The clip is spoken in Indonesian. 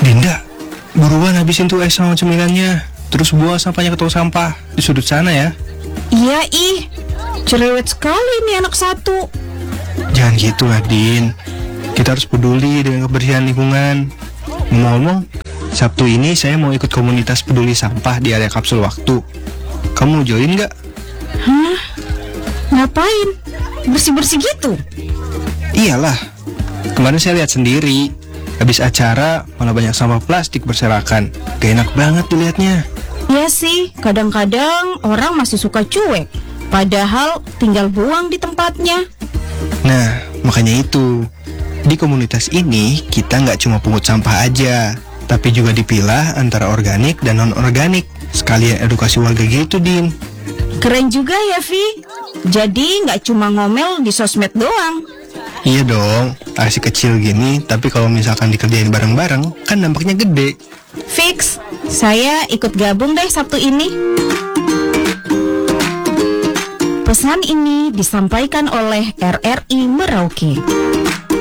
Dinda, buruan habisin tuh es sama cemilannya. Terus buang sampahnya ke tong sampah di sudut sana ya. Iya cerewet sekali nih anak satu. Jangan gitu lah, Din. Kita harus peduli dengan kebersihan lingkungan. Ngomong, Sabtu ini saya mau ikut komunitas peduli sampah di area kapsul waktu. Kamu join nggak? Hah? Ngapain? Bersih-bersih gitu? Iyalah, kemarin saya lihat sendiri. Habis acara malah banyak sampah plastik berserakan. Gak enak banget dilihatnya. Iya sih, kadang-kadang orang masih suka cuek, padahal tinggal buang di tempatnya. Nah, makanya itu, di komunitas ini kita nggak cuma pungut sampah aja, tapi juga dipilah antara organik dan non-organik. Sekalian edukasi warga gitu, Din. Keren juga ya, Vi. Jadi nggak cuma ngomel di sosmed doang. Iya dong, aksi kecil gini, tapi kalau misalkan dikerjain bareng-bareng, kan dampaknya gede. Fix, saya ikut gabung deh Sabtu ini. Pesan ini disampaikan oleh RRI Merauke.